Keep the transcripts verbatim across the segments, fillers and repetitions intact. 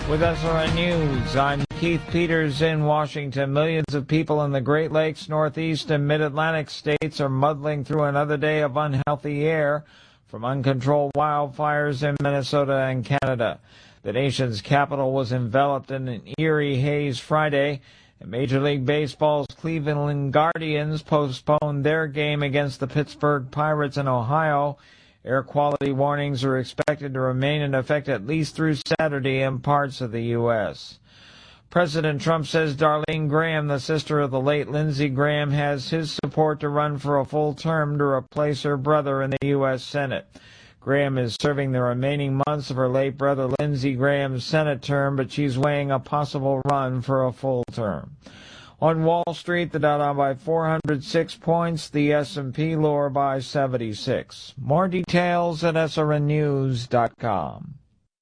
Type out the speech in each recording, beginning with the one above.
With S R N News, I'm Keith Peters in Washington. Millions of people in the Great Lakes, Northeast, and Mid-Atlantic states are muddling through another day of unhealthy air from uncontrolled wildfires in Minnesota and Canada. The nation's capital was enveloped in an eerie haze Friday, and Major League Baseball's Cleveland Guardians postponed their game against the Pittsburgh Pirates in Ohio. Air quality warnings are expected to remain in effect at least through Saturday in parts of the U S President Trump says Darlene Graham, the sister of the late Lindsey Graham, has his support to run for a full term to replace her brother in the U S Senate. Graham is serving the remaining months of her late brother Lindsey Graham's Senate term, but she's weighing a possible run for a full term. On Wall Street, the Dow down by four hundred six points, the S and P lower by seventy-six. More details at S R N news dot com.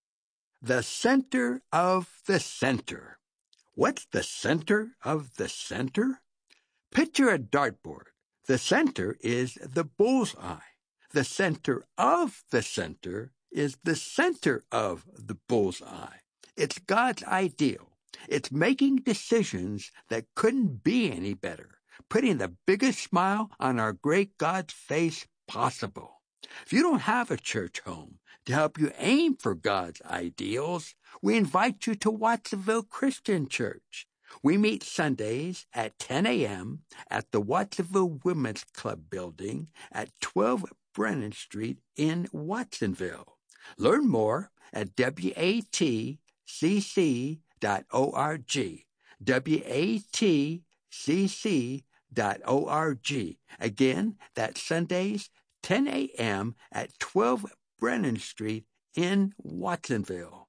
The center of the center. What's the center of the center? Picture a dartboard. The center is the bullseye. The center of the center is the center of the bullseye. It's God's ideal. It's making decisions that couldn't be any better, putting the biggest smile on our great God's face possible. If you don't have a church home to help you aim for God's ideals, we invite you to Watsonville Christian Church. We meet Sundays at ten a.m. at the Watsonville Women's Club building at twelve Brennan Street in Watsonville. Learn more at W A T C C dot org. W A T C C dot org. Again, that's Sundays, ten a.m. at twelve Brennan Street in Watsonville.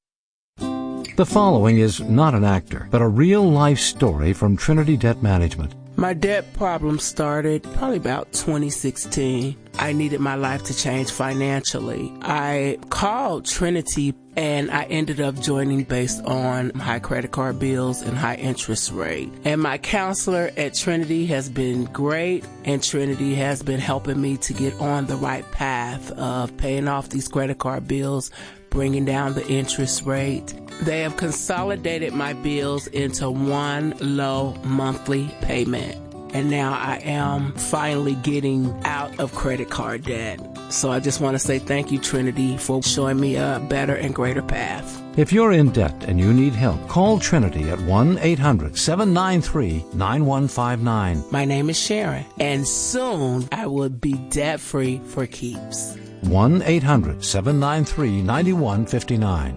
The following is not an actor, but a real-life story from Trinity Debt Management. My debt problem started probably about twenty sixteen. I needed my life to change financially. I called Trinity and I ended up joining based on high credit card bills and high interest rate. And my counselor at Trinity has been great, and Trinity has been helping me to get on the right path of paying off these credit card bills, bringing down the interest rate. They have consolidated my bills into one low monthly payment. And now I am finally getting out of credit card debt. So I just want to say thank you, Trinity, for showing me a better and greater path. If you're in debt and you need help, call Trinity at one eight hundred seven nine three nine one five nine. My name is Sharon, and soon I will be debt-free for keeps. one eight hundred seven nine three nine one five nine.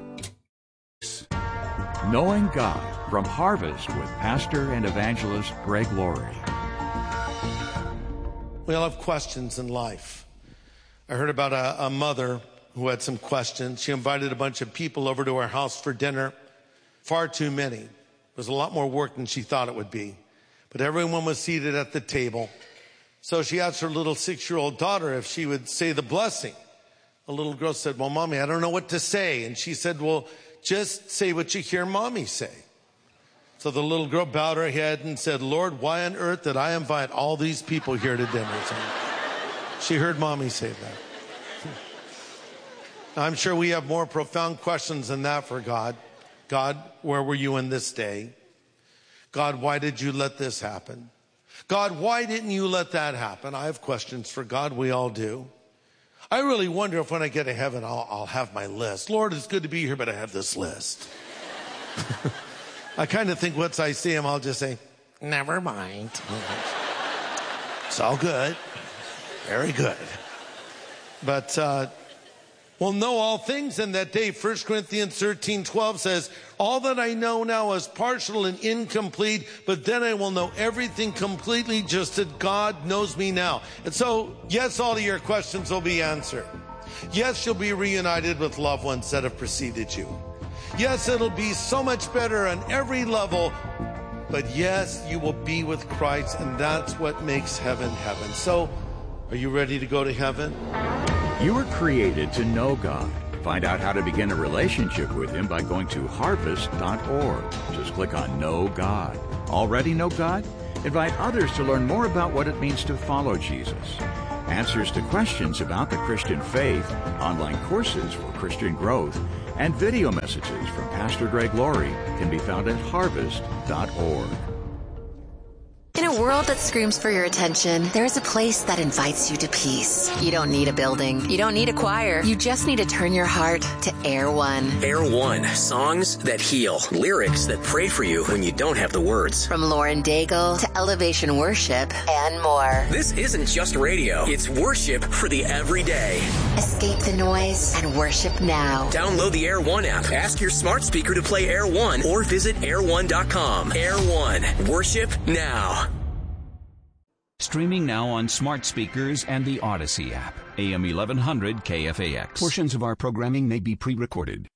Knowing God from Harvest with Pastor and Evangelist Greg Laurie. We all have questions in life. I heard about a, a mother who had some questions. She invited a bunch of people over to her house for dinner. Far too many. It was a lot more work than she thought it would be. But everyone was seated at the table. So she asked her little six-year-old daughter if she would say the blessing. The little girl said, well, Mommy, I don't know what to say. And she said, well, just say what you hear Mommy say. So the little girl bowed her head and said, Lord, why on earth did I invite all these people here to dinner? So she heard Mommy say that. I'm sure we have more profound questions than that for God. God, where were you in this day? God, why did you let this happen? God, why didn't you let that happen? I have questions for God. We all do. I really wonder if when I get to heaven, I'll, I'll have my list. Lord, it's good to be here, but I have this list. I kind of think once I see him, I'll just say, never mind. It's all good. Very good. But uh, we'll know all things in that day. First Corinthians thirteen twelve says, all that I know now is partial and incomplete, but then I will know everything completely just as God knows me now. And so, yes, all of your questions will be answered. Yes, you'll be reunited with loved ones that have preceded you. Yes, it'll be so much better on every level. But yes, you will be with Christ, and that's what makes heaven heaven. So, are you ready to go to heaven? You were created to know God. Find out how to begin a relationship with Him by going to harvest dot org. Just click on Know God. Already know God? Invite others to learn more about what it means to follow Jesus. Answers to questions about the Christian faith, online courses for Christian growth, And video messages from Pastor Greg Laurie can be found at harvest dot org. In a world that screams for your attention, there is a place that invites you to peace. You don't need a building. You don't need a choir. You just need to turn your heart to Air One. Air One, songs that heal, lyrics that pray for you when you don't have the words. From Lauren Daigle to Elevation Worship and more. This isn't just radio. It's worship for the everyday. Escape the noise and worship now. Download the Air One app. Ask your smart speaker to play Air One or visit air one dot com. Air One, worship now. Streaming now on smart speakers and the Odyssey app. A M eleven hundred K F A X. Portions of our programming may be pre-recorded.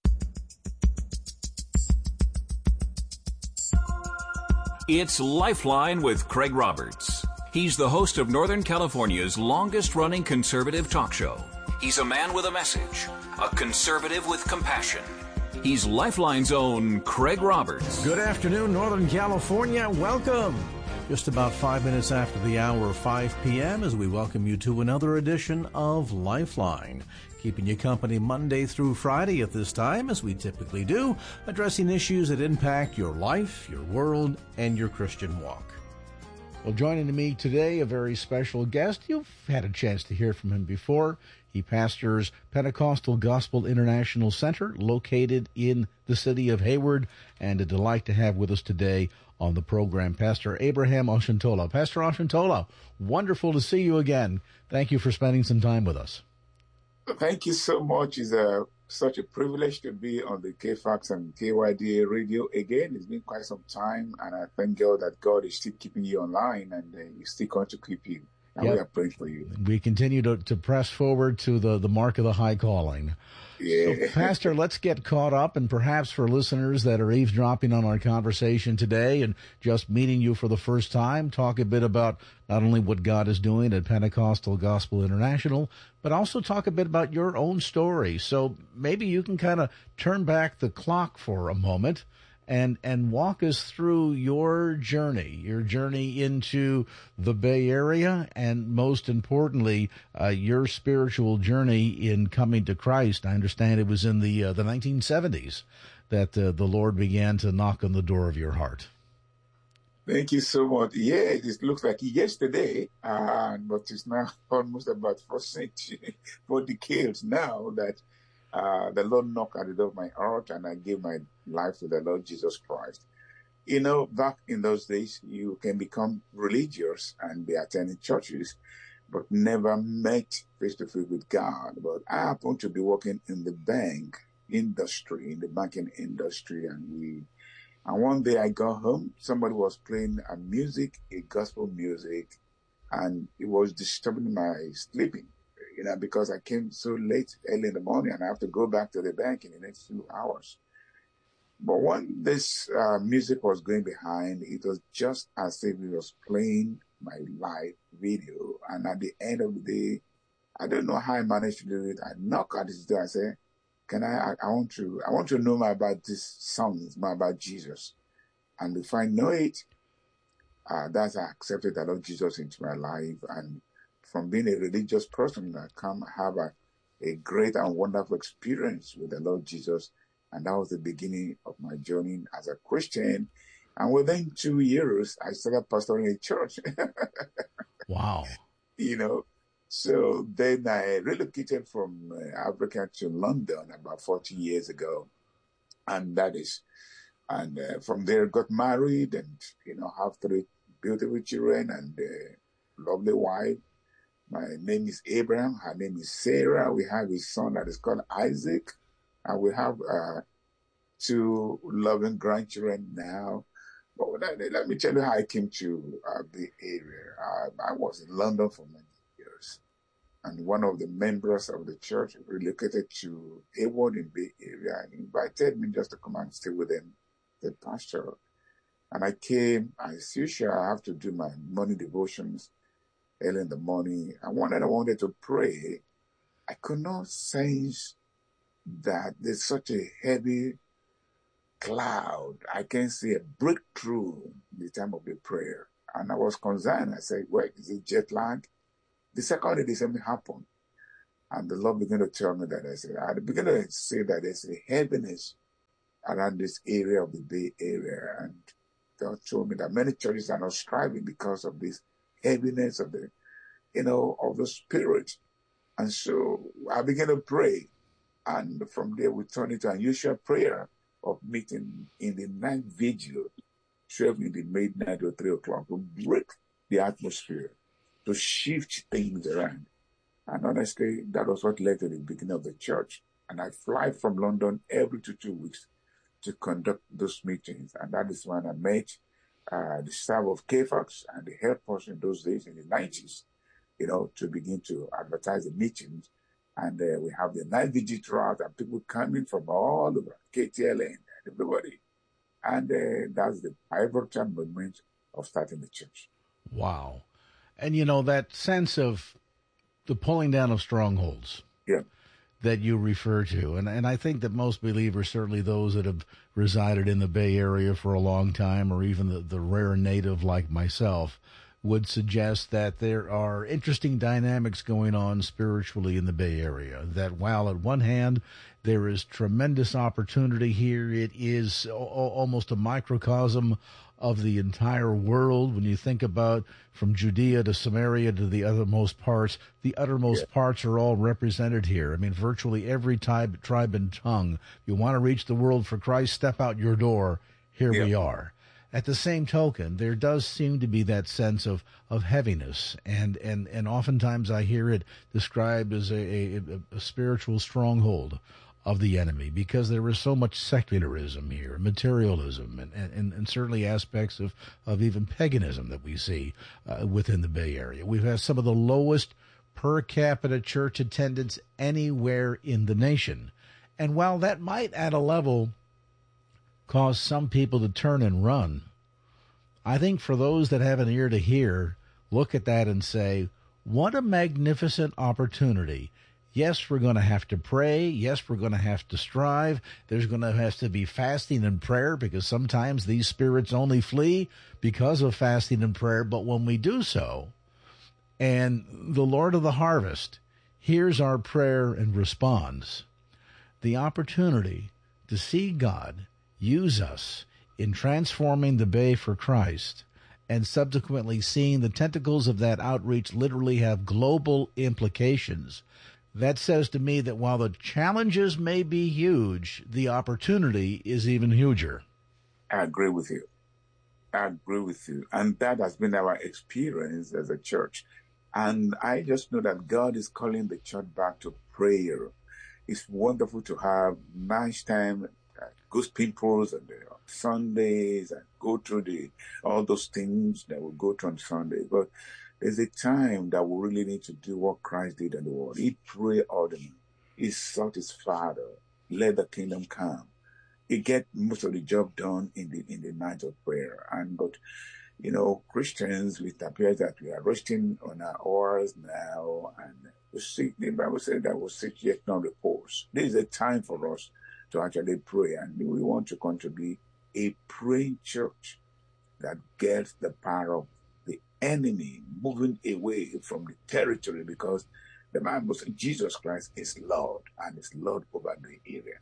It's Lifeline with Craig Roberts. He's the host of Northern California's longest-running conservative talk show. He's a man with a message, a conservative with compassion. He's Lifeline's own Craig Roberts. Good afternoon, Northern California. Welcome. Just about five minutes after the hour of five p.m. as we welcome you to another edition of Lifeline. Keeping you company Monday through Friday at this time, as we typically do, addressing issues that impact your life, your world, and your Christian walk. Well, joining me today, a very special guest. You've had a chance to hear from him before. He pastors Pentecostal Gospel International Center, located in the city of Hayward, and a delight to have with us today on the program, Pastor Abraham Oshintola. Pastor Oshintola, wonderful to see you again. Thank you for spending some time with us. Thank you so much. It's a, such a privilege to be on the K F A X and K Y D A radio again. It's been quite some time, and I thank God that God is still keeping you online, and uh, He's still going to keep you. And yep. We are praying for you. We continue to, to press forward to the, the mark of the high calling. Yeah. So, Pastor, let's get caught up, and perhaps for listeners that are eavesdropping on our conversation today and just meeting you for the first time, talk a bit about not only what God is doing at Pentecostal Gospel International, but also talk a bit about your own story. So maybe you can kind of turn back the clock for a moment and and walk us through your journey, your journey into the Bay Area, and most importantly, uh, your spiritual journey in coming to Christ. I understand it was in the uh, the nineteen seventies that uh, the Lord began to knock on the door of your heart. Thank you so much. Yeah, it looks like yesterday, uh, but it's now almost about four centuries, four decades now that Uh, the Lord knocked at the door of my heart, and I gave my life to the Lord Jesus Christ. You know, back in those days, you can become religious and be attending churches, but never met face-to-face with God. But I happened to be working in the bank industry, in the banking industry, and we, and one day I got home, somebody was playing a music, a gospel music, and it was disturbing my sleeping. You know, because I came so late, early in the morning, and I have to go back to the bank in the next few hours. But when this uh, music was going behind, it was just as if it was playing my live video. And at the end of the day, I don't know how I managed to do it. I knock at his door. I say, "Can I? I, I want to. I want to know more about this songs, more about Jesus." And if I know it, uh, that's I accepted the Lord Jesus into my life. And from being a religious person, I come have a, a great and wonderful experience with the Lord Jesus. And that was the beginning of my journey as a Christian. And within two years, I started pastoring a church. Wow. You know, so then I relocated from uh, Africa to London about forty years ago. And that is, and uh, from there got married and, you know, have three beautiful children and a lovely wife. My name is Abraham. Her name is Sarah. We have a son that is called Isaac. And we have uh, two loving grandchildren now. But let, let me tell you how I came to uh, the area. Uh, I was in London for many years. And one of the members of the church relocated to Hayward in the Bay Area and invited me just to come and stay with them, the pastor. And I came, as usual, I have to do my morning devotions early in the morning. And when I wanted to pray, I could not sense that there's such a heavy cloud. I can see a breakthrough in the time of the prayer. And I was concerned. I said, wait, is it jet lag? The second day, the same thing happened. And the Lord began to tell me that I said, I began to say that there's a heaviness around this area of the Bay Area. And God told me that many churches are not striving because of this heaviness of the, you know, of the spirit. And so I began to pray. And from there, we turned into an unusual prayer of meeting in the night vigil, twelve in the midnight or three o'clock, to break the atmosphere, to shift things around. And honestly, that was what led to the beginning of the church. And I fly from London every two, two weeks to conduct those meetings. And that is when I met uh, the staff of K F A X and the head person in those days in the nineties, you know, to begin to advertise the meetings. And uh, we have the night vigil throughout, and people coming from all over, K T L N, everybody. And uh, that's the pivotal moment of starting the church. Wow. And, you know, that sense of the pulling down of strongholds. Yeah. That you refer to. And and I think that most believers, certainly those that have resided in the Bay Area for a long time, or even the, the rare native like myself, would suggest that there are interesting dynamics going on spiritually in the Bay Area. That while at one hand there is tremendous opportunity here, it is o- almost a microcosm of the entire world. When you think about from Judea to Samaria to the uttermost parts, the uttermost yeah. parts are all represented here. I mean, virtually every tribe, tribe and tongue. If you want to reach the world for Christ, step out your door. Here yeah. we are. At the same token, there does seem to be that sense of, of heaviness, and, and, and oftentimes I hear it described as a, a, a spiritual stronghold of the enemy, because there is so much secularism here, materialism, and, and, and certainly aspects of, of even paganism that we see uh, within the Bay Area. We've had some of the lowest per capita church attendance anywhere in the nation. And while that might at a level cause some people to turn and run, I think for those that have an ear to hear, look at that and say, what a magnificent opportunity. Yes, we're going to have to pray. Yes, we're going to have to strive. There's going to have to be fasting and prayer, because sometimes these spirits only flee because of fasting and prayer. But when we do so, and the Lord of the harvest hears our prayer and responds, the opportunity to see God use us in transforming the Bay for Christ, and subsequently seeing the tentacles of that outreach literally have global implications, that says to me that while the challenges may be huge, the opportunity is even huger. I agree with you. I agree with you. And that has been our experience as a church. And I just know that God is calling the church back to prayer. It's wonderful to have nice time, uh, good pimples and uh, Sundays, and go through the all those things that we go through on Sunday. But there's a time that we really need to do what Christ did in the world. He prayed ardently. He sought his Father. Let the kingdom come. He get most of the job done in the in the night of prayer. And but you know, Christians, it appears that we are resting on our oars now, and we seek. The Bible says that we seek yet not repose. This is a time for us to actually pray, and we want to contribute a praying church that gets the power of the enemy moving away from the territory, because the Bible says Jesus Christ is Lord and is Lord over the area.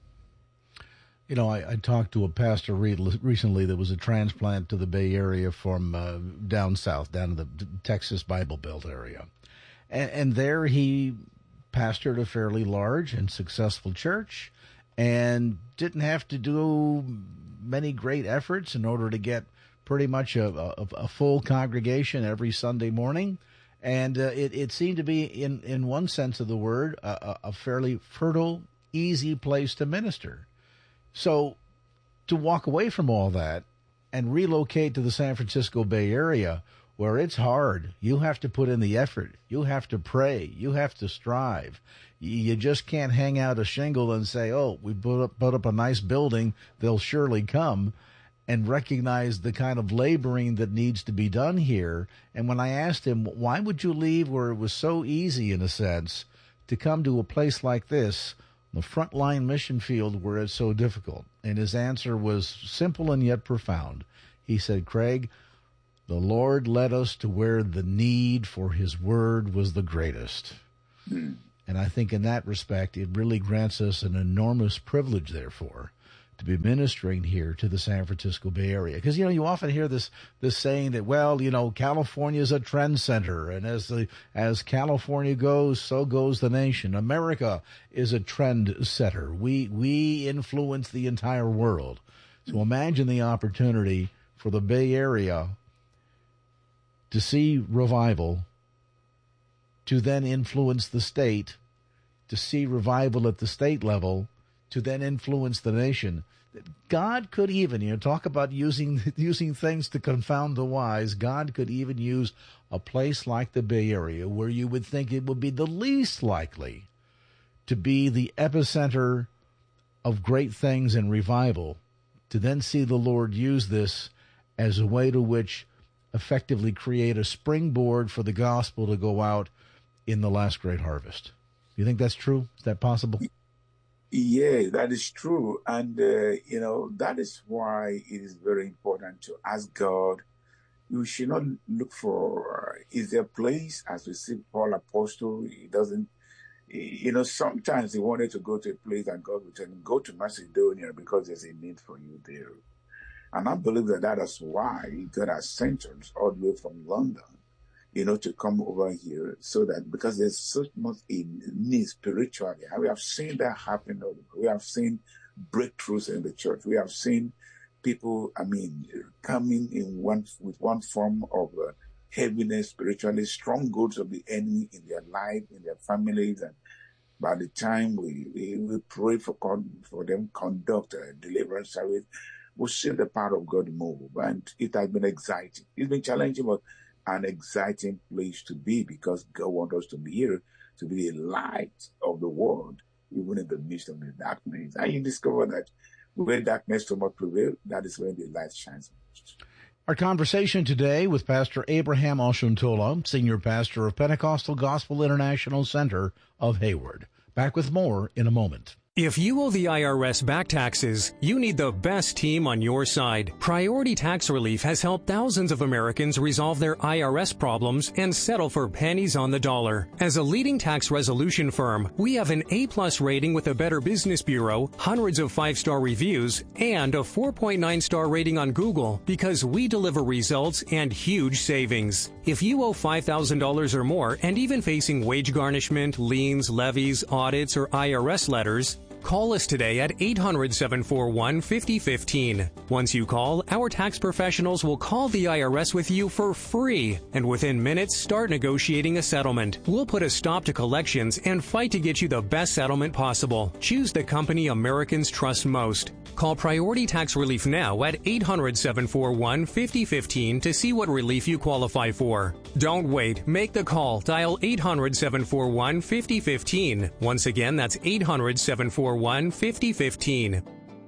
You know, I, I talked to a pastor re- recently that was a transplant to the Bay Area from uh, down south, down in the Texas Bible Belt area. And, and there he pastored a fairly large and successful church and didn't have to do many great efforts in order to get pretty much a, a, a full congregation every Sunday morning. And uh, it, it seemed to be, in, in one sense of the word, a, a fairly fertile, easy place to minister. So to walk away from all that and relocate to the San Francisco Bay Area, where it's hard, you have to put in the effort, you have to pray, you have to strive. You just can't hang out a shingle and say, oh, we put up, put up a nice building, they'll surely come, and recognize the kind of laboring that needs to be done here. And when I asked him, why would you leave where it was so easy, in a sense, to come to a place like this, the frontline mission field, where it's so difficult? And his answer was simple and yet profound. He said, Craig, the Lord led us to where the need for his word was the greatest. Mm. And I think in that respect, it really grants us an enormous privilege, therefore, to be ministering here to the San Francisco Bay Area. Because, you know, you often hear this this saying that, well, you know, California is a trend center, and as the as California goes, so goes the nation. America is a trend setter. We we influence the entire world. So imagine the opportunity for the Bay Area to see revival, to then influence the state, to see revival at the state level, to then influence the nation. God could even, you know, talk about using using things to confound the wise. God could even use a place like the Bay Area, where you would think it would be the least likely to be the epicenter of great things and revival, to then see the Lord use this as a way to which effectively create a springboard for the gospel to go out in the last great harvest. Do you think that's true? Is that possible? Yeah, that is true. And, uh, you know, that is why it is very important to ask God. You should not look for, uh, is there a place, as we see Paul Apostle, he doesn't, you know, sometimes he wanted to go to a place and God would tell him, go to Macedonia because there's a need for you there. And I believe that that is why God has sent us all the way from London, you know, to come over here, so that because there's so much in need spiritually. And we have seen that happen. We have seen breakthroughs in the church. We have seen people, I mean, coming in one with one form of uh, heaviness spiritually, strongholds of the enemy in their life, in their families. And by the time we, we, we pray for, for them, conduct a deliverance service, we'll see the power of God move. And it has been exciting. It's been challenging, but an exciting place to be, because God wants us to be here to be the light of the world, even in the midst of the darkness. And you discover that where darkness so much prevails, that is where the light shines most. Our conversation today with Pastor Abraham Oshuntola, Senior Pastor of Pentecostal Gospel International Center of Hayward. Back with more in a moment. If you owe the I R S back taxes, you need the best team on your side. Priority Tax Relief has helped thousands of Americans resolve their I R S problems and settle for pennies on the dollar. As a leading tax resolution firm, we have an A-plus rating with the Better Business Bureau, hundreds of five-star reviews, and a four point nine star rating on Google because we deliver results and huge savings. If you owe five thousand dollars or more and even facing wage garnishment, liens, levies, audits, or I R S letters, call us today at eight hundred, seven four one, five oh one five. Once you call, our tax professionals will call the I R S with you for free, and within minutes start negotiating a settlement. We'll put a stop to collections and fight to get you the best settlement possible. Choose the company Americans trust most. Call Priority Tax Relief now at eight hundred, seven four one, five oh one five to see what relief you qualify for. Don't wait. Make the call. Dial eight hundred, seven four one, five oh one five. Once again, that's eight hundred, seven four one, five oh one five.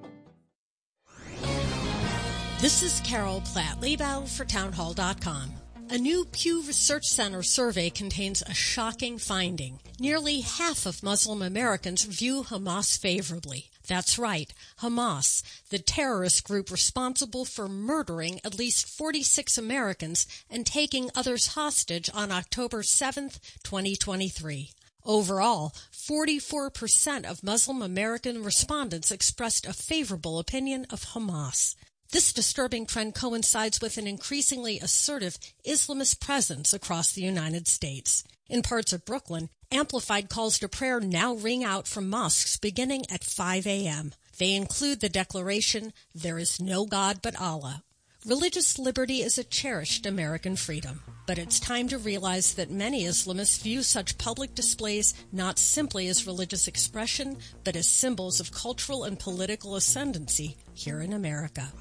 This is Carol Platt-Liebau for townhall dot com. A new Pew Research Center survey contains a shocking finding. Nearly half of Muslim Americans view Hamas favorably. That's right, Hamas, the terrorist group responsible for murdering at least forty-six Americans and taking others hostage on October seventh, twenty twenty-three. Overall, forty-four percent of Muslim American respondents expressed a favorable opinion of Hamas. This disturbing trend coincides with an increasingly assertive Islamist presence across the United States. In parts of Brooklyn, amplified calls to prayer now ring out from mosques beginning at five a.m. They include the declaration, "There is no God but Allah." Religious liberty is a cherished American freedom, but it's time to realize that many Islamists view such public displays not simply as religious expression, but as symbols of cultural and political ascendancy here in America.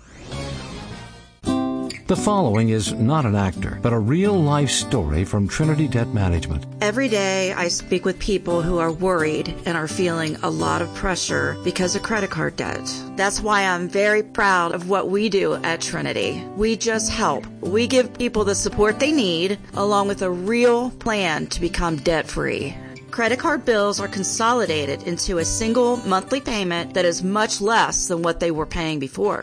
The following is not an actor, but a real-life story from Trinity Debt Management. Every day I speak with people who are worried and are feeling a lot of pressure because of credit card debt. That's why I'm very proud of what we do at Trinity. We just help. We give people the support they need, along with a real plan to become debt-free. Credit card bills are consolidated into a single monthly payment that is much less than what they were paying before.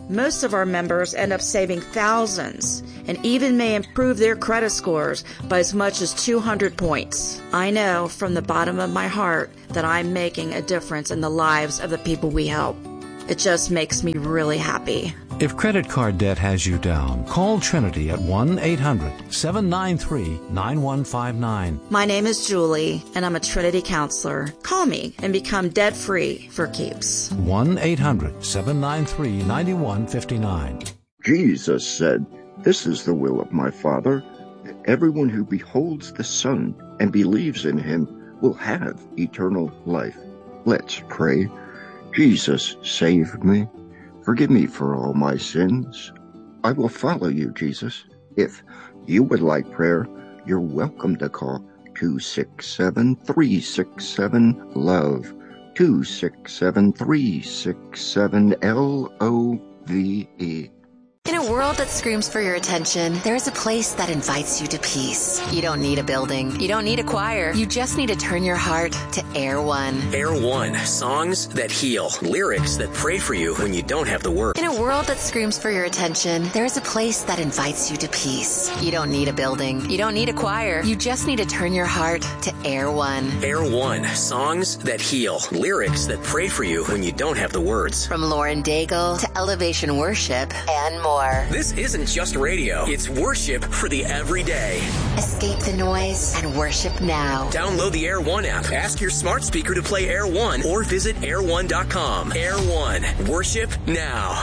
Most of our members end up saving thousands and even may improve their credit scores by as much as two hundred points. I know from the bottom of my heart that I'm making a difference in the lives of the people we help. It just makes me really happy. If credit card debt has you down, call Trinity at one eight hundred seven nine three nine one five nine. My name is Julie, and I'm a Trinity counselor. Call me and become debt-free for keeps. one eight hundred seven nine three nine one five nine. Jesus said, "This is the will of my Father, that everyone who beholds the Son and believes in him will have eternal life." Let's pray. Jesus, save me. Forgive me for all my sins. I will follow you, Jesus. If you would like prayer, you're welcome to call two six seven, three six seven, LOVE, two six seven, three six seven, L O V E. In a world that screams for your attention, there is a place that invites you to peace. You don't need a building. You don't need a choir. You just need to turn your heart to Air One. Air One, songs that heal, lyrics that pray for you when you don't have the words. In a world that screams for your attention, there is a place that invites you to peace. You don't need a building. You don't need a choir. You just need to turn your heart to Air One. Air One, songs that heal, lyrics that pray for you when you don't have the words. From Lauren Daigle to Elevation Worship and more. This isn't just radio. It's worship for the everyday. Escape the noise and worship now. Download the Air One app. Ask your smart speaker to play Air One or visit air one dot com. Air One. Worship now.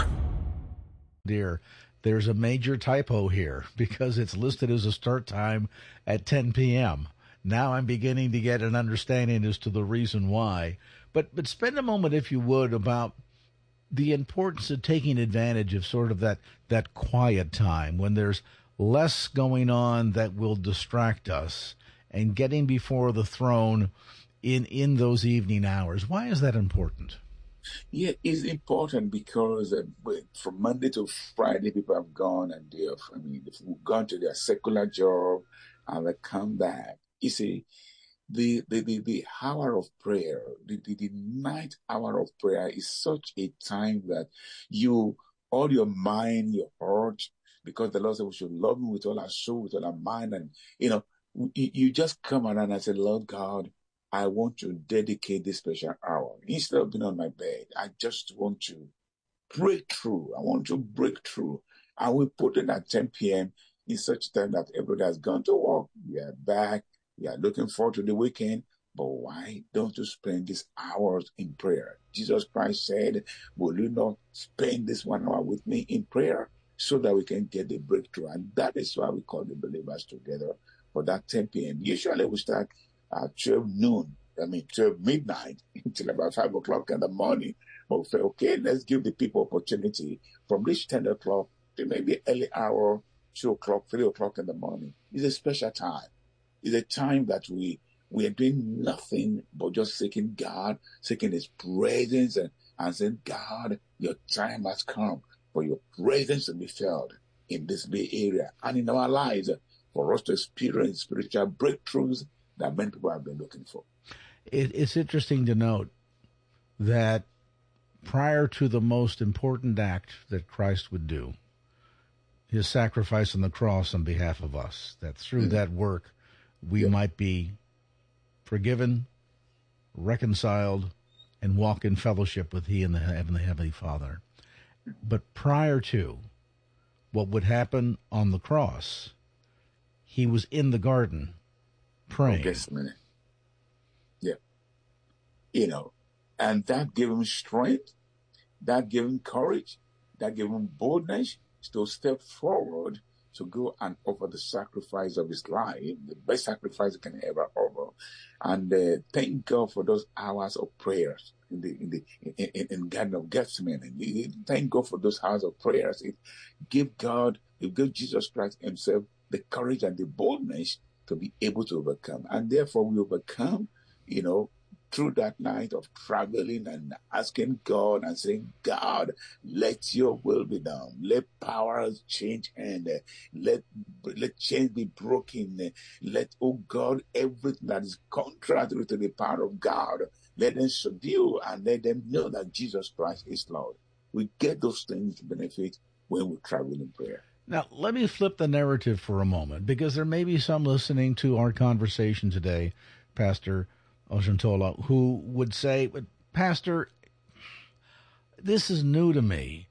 Dear, there's a major typo here because it's listed as a start time at ten p.m. Now I'm beginning to get an understanding as to the reason why. But but spend a moment, if you would, about the importance of taking advantage of sort of that, that quiet time when there's less going on that will distract us and getting before the throne in, in those evening hours. Why is that important? Yeah, it's important because uh, from Monday to Friday, people have gone and they have, I mean, they've gone to their secular job and they come back. You see, The, the, the, the hour of prayer, the, the, the night hour of prayer is such a time that you, all your mind, your heart, because the Lord said we should love him with all our soul, with all our mind. And, you know, you, you just come around and say, Lord God, I want to dedicate this special hour. Instead of being on my bed, I just want to break through. I want to break through. And we put it at ten p.m. in such time that everybody has gone to work. We are back. We are looking forward to the weekend, but why don't you spend these hours in prayer? Jesus Christ said, will you not spend this one hour with me in prayer so that we can get the breakthrough? And that is why we call the believers together for that ten p.m. Usually we start at twelve noon, I mean twelve midnight until about five o'clock in the morning. But we say, okay, let's give the people opportunity from this ten o'clock to maybe early hour, two o'clock, three o'clock in the morning. It's a special time. It's a time that we we are doing nothing but just seeking God, seeking his presence and, and saying, God, your time has come for your presence to be felt in this Bay Area and in our lives for us to experience spiritual breakthroughs that many people have been looking for. It, it's interesting to note that prior to the most important act that Christ would do, his sacrifice on the cross on behalf of us, that through mm-hmm. that work, we yeah. might be forgiven, reconciled, and walk in fellowship with he and the heavenly, heavenly Father. But prior to what would happen on the cross, he was in the garden praying. Oh, just a minute. Yeah. You know, and that gave him strength, that gave him courage, that gave him boldness to step forward to go and offer the sacrifice of his life, the best sacrifice he can ever offer. And uh, thank God for those hours of prayers in the in the in, in, in Garden of Gethsemane. And thank God for those hours of prayers. It gave God, it gave Jesus Christ himself the courage and the boldness to be able to overcome. And therefore we overcome, you know, through that night of traveling and asking God and saying, God, let your will be done. Let powers change and uh, let let chains be broken. Uh, let, oh God, everything that is contrary to the power of God, let them subdue and let them know that Jesus Christ is Lord. We get those things benefit when we travel in prayer. Now, let me flip the narrative for a moment, because there may be some listening to our conversation today, Pastor Oshuntola, who would say, but Pastor, this is new to me.